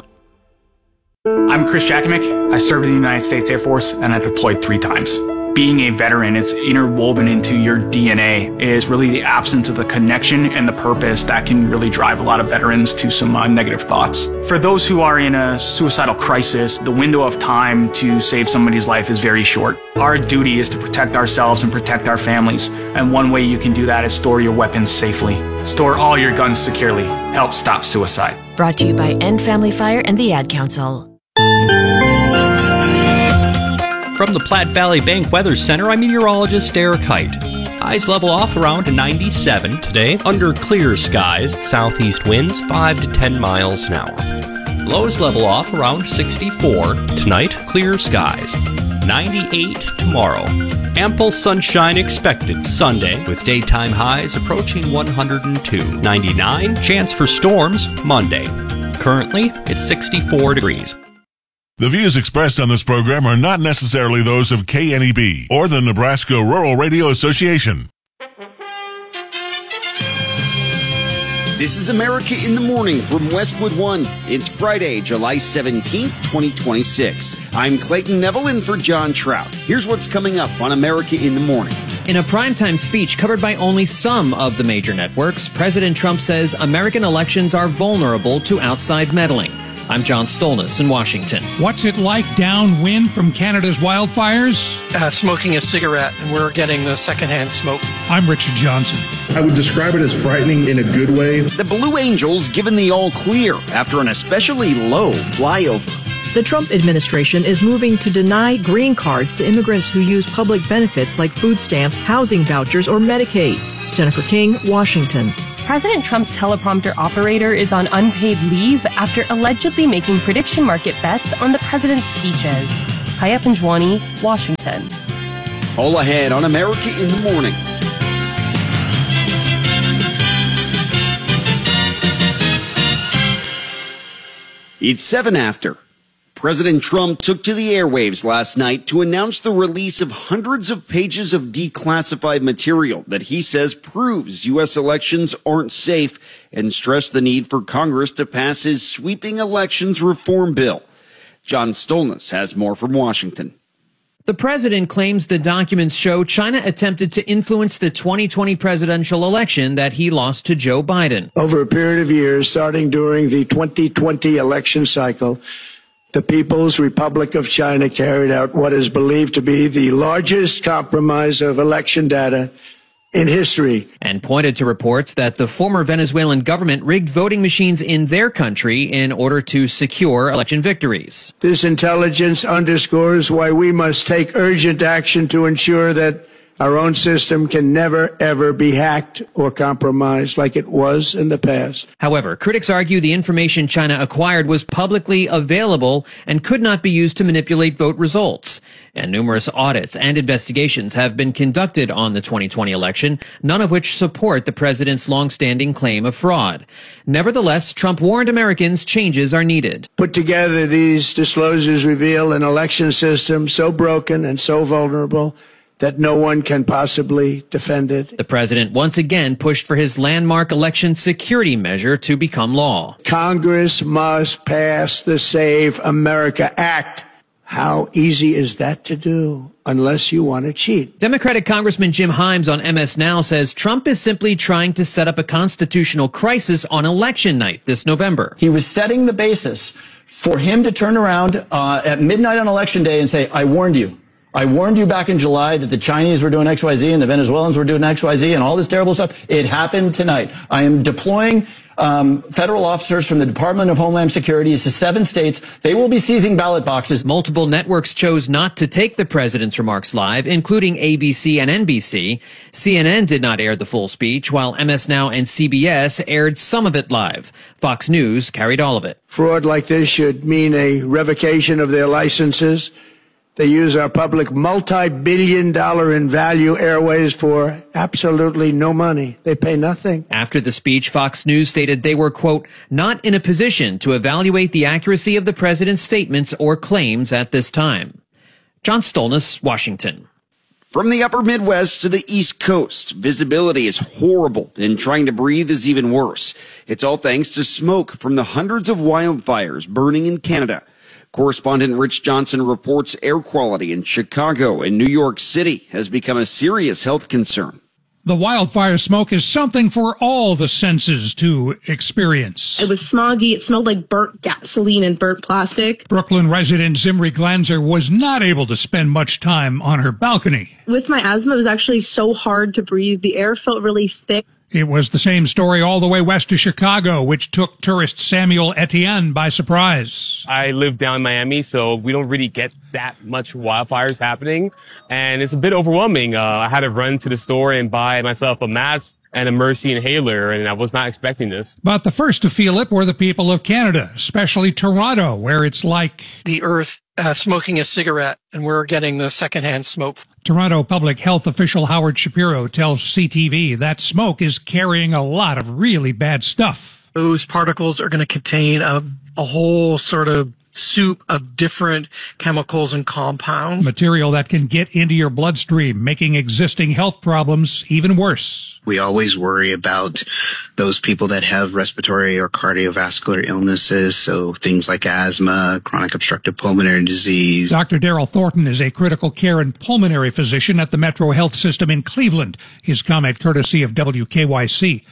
I'm Chris Jakimick. I served in the United States Air Force and I deployed three times. Being a veteran, it's interwoven into your D N A. It is really the absence of the connection and the purpose that can really drive a lot of veterans to some uh, negative thoughts. For those who are in a suicidal crisis, the window of time to save somebody's life is very short. Our duty is to protect ourselves and protect our families. And one way you can do that is store your weapons safely. Store all your guns securely. Help stop suicide. Brought to you by End Family Fire and the Ad Council. From the Platte Valley Bank Weather Center, I'm meteorologist Eric Height. Highs level off around ninety-seven today, under clear skies, southeast winds five to ten miles an hour. Lows level off around sixty-four tonight, clear skies. ninety-eight tomorrow. Ample sunshine expected Sunday, with daytime highs approaching one hundred two. ninety-nine, chance for storms Monday. Currently, it's sixty-four degrees. The views expressed on this program are not necessarily those of K N E B or the Nebraska Rural Radio Association. This is America in the Morning from Westwood One. It's Friday, July seventeenth, twenty twenty-six. I'm Clayton Neville in for John Trout. Here's what's coming up on America in the Morning. In a primetime speech covered by only some of the major networks, President Trump says American elections are vulnerable to outside meddling. I'm John Stolnis in Washington. What's it like downwind from Canada's wildfires? Uh, smoking a cigarette, and we're getting the secondhand smoke. I'm Richard Johnson. I would describe it as frightening in a good way. The Blue Angels given the all clear after an especially low flyover. The Trump administration is moving to deny green cards to immigrants who use public benefits like food stamps, housing vouchers, or Medicaid. Jennifer King, Washington. President Trump's teleprompter operator is on unpaid leave after allegedly making prediction market bets on the president's speeches. Kaya Panjwani, Washington. All ahead on America in the Morning. It's seven after. President Trump took to the airwaves last night to announce the release of hundreds of pages of declassified material that he says proves U S elections aren't safe and stressed the need for Congress to pass his sweeping elections reform bill. John Stolnis has more from Washington. The president claims the documents show China attempted to influence the twenty twenty presidential election that he lost to Joe Biden. Over a period of years, starting during the twenty twenty election cycle, the People's Republic of China carried out what is believed to be the largest compromise of election data in history. And pointed to reports that the former Venezuelan government rigged voting machines in their country in order to secure election victories. This intelligence underscores why we must take urgent action to ensure that our own system can never, ever be hacked or compromised like it was in the past. However, critics argue the information China acquired was publicly available and could not be used to manipulate vote results. And numerous audits and investigations have been conducted on the twenty twenty election, none of which support the president's longstanding claim of fraud. Nevertheless, Trump warned Americans changes are needed. Put together, these disclosures reveal an election system so broken and so vulnerable that no one can possibly defend it. The president once again pushed for his landmark election security measure to become law. Congress must pass the Save America Act. How easy is that to do unless you want to cheat? Democratic Congressman Jim Himes on M S Now says Trump is simply trying to set up a constitutional crisis on election night this November. He was setting the basis for him to turn around uh, at midnight on election day and say, I warned you. I warned you back in July that the Chinese were doing X Y Z and the Venezuelans were doing X Y Z and all this terrible stuff. It happened tonight. I am deploying um, federal officers from the Department of Homeland Security to seven states. They will be seizing ballot boxes. Multiple networks chose not to take the president's remarks live, including A B C and N B C. C N N did not air the full speech, while M S Now and C B S aired some of it live. Fox News carried all of it. Fraud like this should mean a revocation of their licenses. They use our public multi-billion dollar in value airways for absolutely no money. They pay nothing. After the speech, Fox News stated they were, quote, not in a position to evaluate the accuracy of the president's statements or claims at this time. John Stolnis, Washington. From the upper Midwest to the East Coast, visibility is horrible and trying to breathe is even worse. It's all thanks to smoke from the hundreds of wildfires burning in Canada. Correspondent Rich Johnson reports air quality in Chicago and New York City has become a serious health concern. The wildfire smoke is something for all the senses to experience. It was smoggy. It smelled like burnt gasoline and burnt plastic. Brooklyn resident Zimri Glanzer was not able to spend much time on her balcony. With my asthma, it was actually so hard to breathe. The air felt really thick. It was the same story all the way west to Chicago, which took tourist Samuel Etienne by surprise. I live down in Miami, so we don't really get that much wildfires happening, and it's a bit overwhelming. Uh, I had to run to the store and buy myself a mask and a Mercy inhaler, and I was not expecting this. But the first to feel it were the people of Canada, especially Toronto, where it's like the earth uh, smoking a cigarette, and we're getting the secondhand smoke. Toronto public health official Howard Shapiro tells C T V that smoke is carrying a lot of really bad stuff. Those particles are going to contain a, a whole sort of soup of different chemicals and compounds. Material that can get into your bloodstream, making existing health problems even worse. We always worry about those people that have respiratory or cardiovascular illnesses, so things like asthma, chronic obstructive pulmonary disease. Doctor Daryl Thornton is a critical care and pulmonary physician at the Metro Health System in Cleveland. His comment courtesy of W K Y C.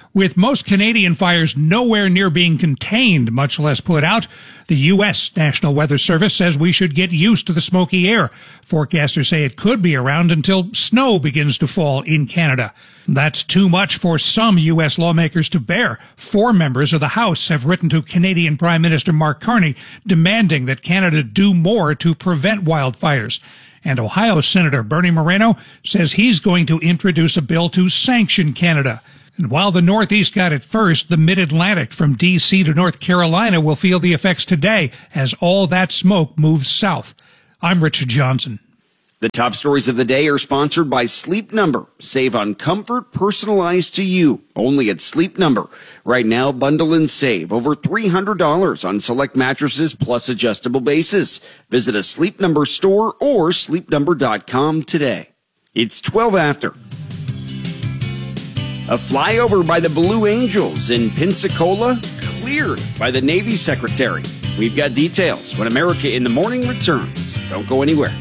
With most Canadian fires nowhere near being contained, much less put out, the U S National Weather Service says we should get used to the smoky air. Forecasters say it could be around until snow begins to fall in Canada. That's too much for some U S lawmakers to bear. Four members of the House have written to Canadian Prime Minister Mark Carney demanding that Canada do more to prevent wildfires. And Ohio Senator Bernie Moreno says he's going to introduce a bill to sanction Canada. And while the Northeast got it first, the Mid-Atlantic from D C to North Carolina will feel the effects today as all that smoke moves south. I'm Richard Johnson. The top stories of the day are sponsored by Sleep Number. Save on comfort personalized to you, only at Sleep Number. Right now, bundle and save over three hundred dollars on select mattresses plus adjustable bases. Visit a Sleep Number store or sleep number dot com today. It's twelve after. A flyover by the Blue Angels in Pensacola cleared by the Navy Secretary. We've got details when America in the Morning returns. Don't go anywhere.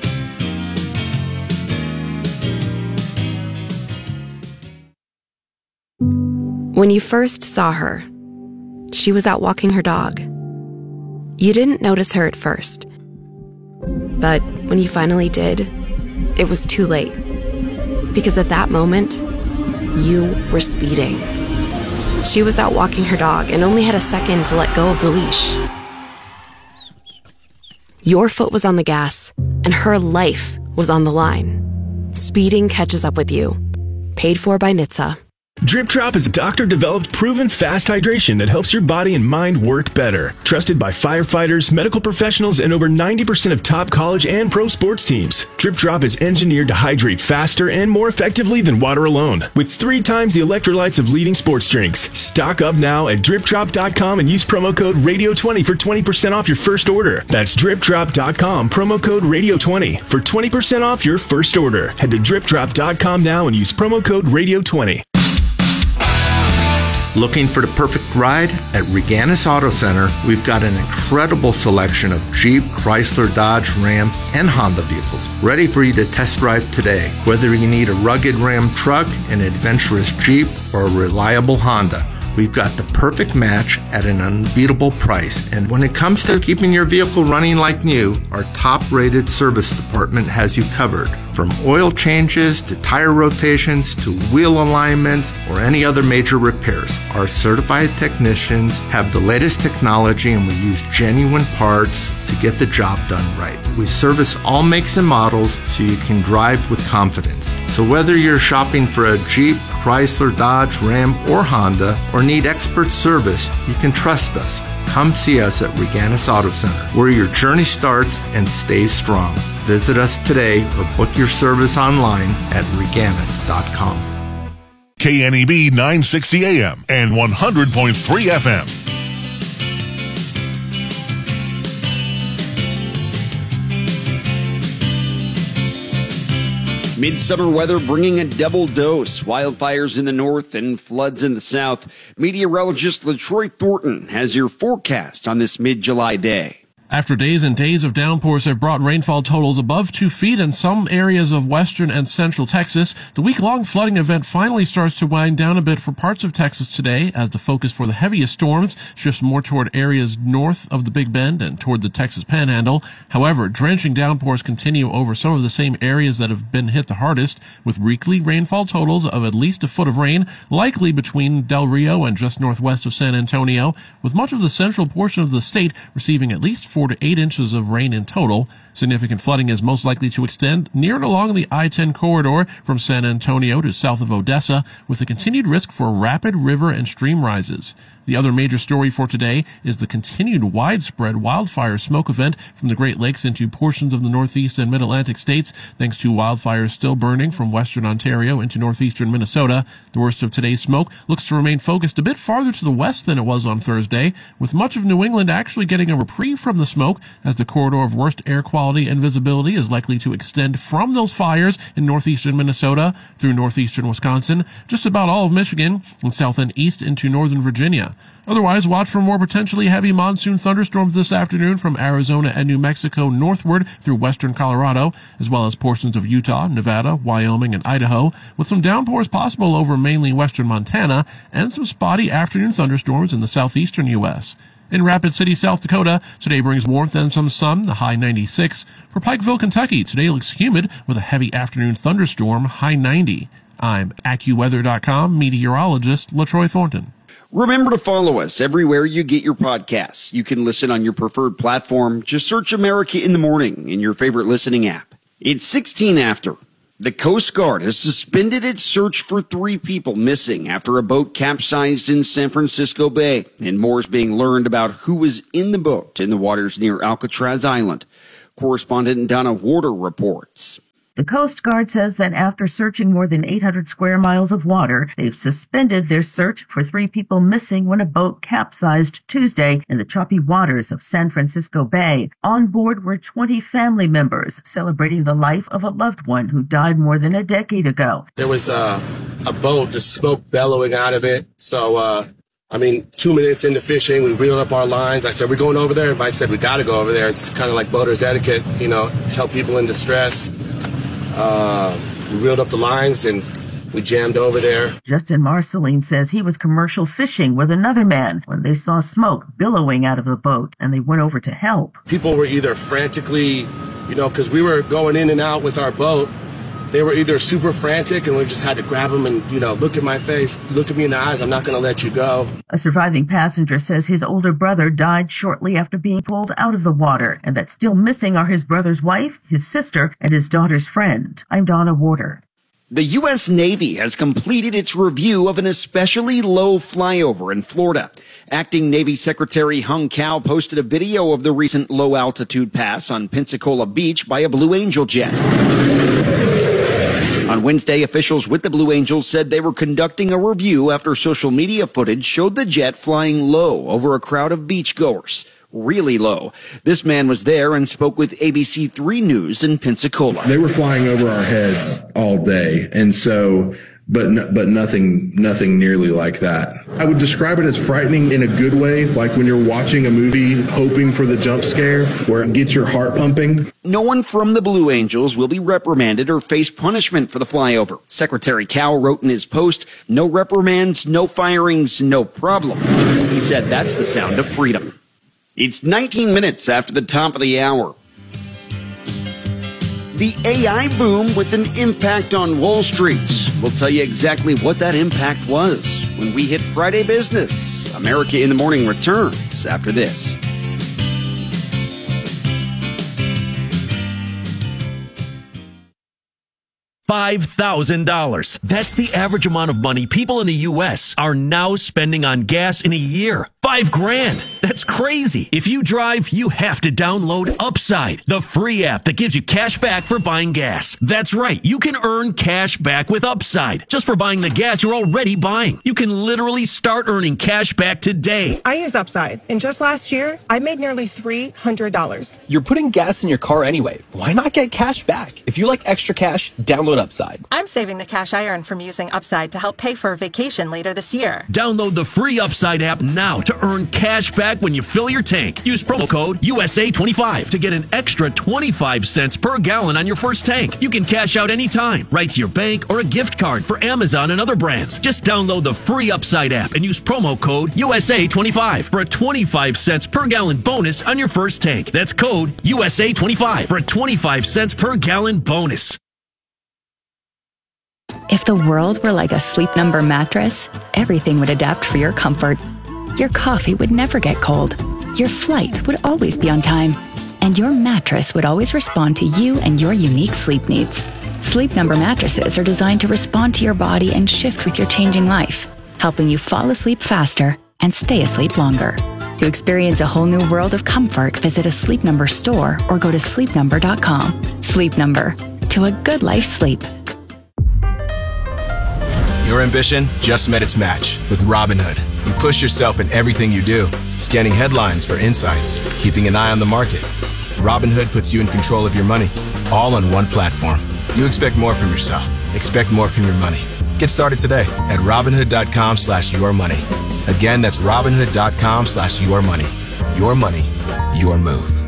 When you first saw her, she was out walking her dog. You didn't notice her at first. But when you finally did, it was too late. Because at that moment, you were speeding. She was out walking her dog and only had a second to let go of the leash. Your foot was on the gas, and her life was on the line. Speeding catches up with you. Paid for by N H T S A. Drip Drop is a doctor-developed, proven fast hydration that helps your body and mind work better. Trusted by firefighters, medical professionals, and over ninety percent of top college and pro sports teams. Drip Drop is engineered to hydrate faster and more effectively than water alone, with three times the electrolytes of leading sports drinks. Stock up now at drip drop dot com and use promo code radio twenty for twenty percent off your first order. That's drip drop dot com, promo code radio twenty for twenty percent off your first order. Head to drip drop dot com now and use promo code radio twenty. Looking for the perfect ride? At Reganis Auto Center, we've got an incredible selection of Jeep, Chrysler, Dodge, Ram, and Honda vehicles ready for you to test drive today. Whether you need a rugged Ram truck, an adventurous Jeep, or a reliable Honda, we've got the perfect match at an unbeatable price. And when it comes to keeping your vehicle running like new, our top-rated service department has you covered. From oil changes to tire rotations to wheel alignments or any other major repairs, our certified technicians have the latest technology and we use genuine parts to get the job done right. We service all makes and models so you can drive with confidence. So whether you're shopping for a Jeep, Chrysler, Dodge, Ram, or Honda, or need expert service, you can trust us. Come see us at Reganis Auto Center, where your journey starts and stays strong. Visit us today or book your service online at reganis dot com. K N E B nine sixty A M and one hundred point three F M. Midsummer weather bringing a double dose. Wildfires in the north and floods in the south. Meteorologist LaTroy Thornton has your forecast on this mid-July day. After days and days of downpours have brought rainfall totals above two feet in some areas of western and central Texas, the week-long flooding event finally starts to wind down a bit for parts of Texas today as the focus for the heaviest storms shifts more toward areas north of the Big Bend and toward the Texas Panhandle. However, drenching downpours continue over some of the same areas that have been hit the hardest, with weekly rainfall totals of at least a foot of rain, likely between Del Rio and just northwest of San Antonio, with much of the central portion of the state receiving at least four to eight inches of rain in total. Significant flooding is most likely to extend near and along the I ten corridor from San Antonio to south of Odessa, with the continued risk for rapid river and stream rises. The other major story for today is the continued widespread wildfire smoke event from the Great Lakes into portions of the Northeast and Mid-Atlantic states, thanks to wildfires still burning from western Ontario into northeastern Minnesota. The worst of today's smoke looks to remain focused a bit farther to the west than it was on Thursday, with much of New England actually getting a reprieve from the smoke as the corridor of worst air quality quality and visibility is likely to extend from those fires in northeastern Minnesota through northeastern Wisconsin, just about all of Michigan, and south and east into northern Virginia. Otherwise, watch for more potentially heavy monsoon thunderstorms this afternoon from Arizona and New Mexico northward through western Colorado, as well as portions of Utah, Nevada, Wyoming, and Idaho, with some downpours possible over mainly western Montana and some spotty afternoon thunderstorms in the southeastern U S. In Rapid City, South Dakota, today brings warmth and some sun, the high ninety-six. For Pikeville, Kentucky, today looks humid with a heavy afternoon thunderstorm, high ninety. I'm AccuWeather dot com meteorologist LaTroy Thornton. Remember to follow us everywhere you get your podcasts. You can listen on your preferred platform. Just search America in the Morning in your favorite listening app. It's sixteen after. The Coast Guard has suspended its search for three people missing after a boat capsized in San Francisco Bay. And more is being learned about who was in the boat in the waters near Alcatraz Island. Correspondent Donna Warder reports. The Coast Guard says that after searching more than eight hundred square miles of water, they've suspended their search for three people missing when a boat capsized Tuesday in the choppy waters of San Francisco Bay. On board were twenty family members celebrating the life of a loved one who died more than a decade ago. There was uh, a boat, just smoke bellowing out of it. So, uh, I mean, two minutes into fishing, we reeled up our lines. I said, we're going over there. Mike said, we got to go over there. It's kind of like boaters etiquette, you know, help people in distress. Uh, we reeled up the lines and we jammed over there. Justin Marceline says he was commercial fishing with another man when they saw smoke billowing out of the boat and they went over to help. People were either frantically, you know, because we were going in and out with our boat. They were either super frantic and we just had to grab them and, you know, look at my face, look at me in the eyes. I'm not going to let you go. A surviving passenger says his older brother died shortly after being pulled out of the water and that still missing are his brother's wife, his sister, and his daughter's friend. I'm Donna Warder. The U S Navy has completed its review of an especially low flyover in Florida. Acting Navy Secretary Hung Cao posted a video of the recent low-altitude pass on Pensacola Beach by a Blue Angel jet. On Wednesday, officials with the Blue Angels said they were conducting a review after social media footage showed the jet flying low over a crowd of beachgoers. Really low. This man was there and spoke with A B C three News in Pensacola. They were flying over our heads all day, and so, but no, but nothing, nothing nearly like that. I would describe it as frightening in a good way, like when you're watching a movie hoping for the jump scare where it gets your heart pumping. No one from the Blue Angels will be reprimanded or face punishment for the flyover. Secretary Cao wrote in his post, "No reprimands, no firings, no problem." He said that's the sound of freedom. It's nineteen minutes after the top of the hour. The A I boom with an impact on Wall Street. We'll tell you exactly what that impact was when we hit Friday Business. America in the Morning returns after this. five thousand dollars. That's the average amount of money people in the U S are now spending on gas in a year. Five grand. That's crazy. If you drive, you have to download Upside, the free app that gives you cash back for buying gas. That's right. You can earn cash back with Upside just for buying the gas you're already buying. You can literally start earning cash back today. I use Upside, and just last year, I made nearly three hundred dollars. You're putting gas in your car anyway. Why not get cash back? If you like extra cash, download Upside. I'm saving the cash I earn from using Upside to help pay for a vacation later this year. Download the free Upside app now to earn cash back when you fill your tank. Use promo code U S A twenty-five to get an extra twenty-five cents per gallon on your first tank. You can cash out anytime, right to your bank or a gift card for Amazon and other brands. Just download the free Upside app and use promo code U S A twenty-five for a twenty-five cents per gallon bonus on your first tank. That's code U S A twenty-five for a twenty-five cents per gallon bonus. If the world were like a Sleep Number mattress, everything would adapt for your comfort. Your coffee would never get cold. Your flight would always be on time. And your mattress would always respond to you and your unique sleep needs. Sleep Number mattresses are designed to respond to your body and shift with your changing life, helping you fall asleep faster and stay asleep longer. To experience a whole new world of comfort, visit a Sleep Number store or go to sleep number dot com. Sleep Number. To a good life sleep. Your ambition just met its match with Robinhood. You push yourself in everything you do, scanning headlines for insights, keeping an eye on the market, Robinhood puts you in control of your money, all on one platform. You expect more from yourself. Expect more from your money. Get started today at Robinhood.com slash your money. Again, that's Robinhood.com slash your money. Your money, your move.